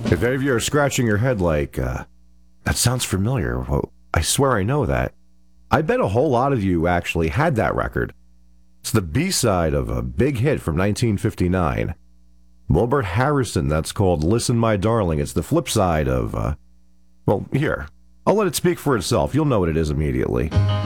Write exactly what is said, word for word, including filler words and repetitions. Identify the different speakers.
Speaker 1: If any of you are scratching your head like, uh, that sounds familiar, well, I swear I know that, I bet a whole lot of you actually had that record. It's the B-side of a big hit from nineteen fifty-nine. Wilbert Harrison, that's called Listen My Darling. It's the flip side of, uh, well, here, I'll let it speak for itself. You'll know what it is immediately.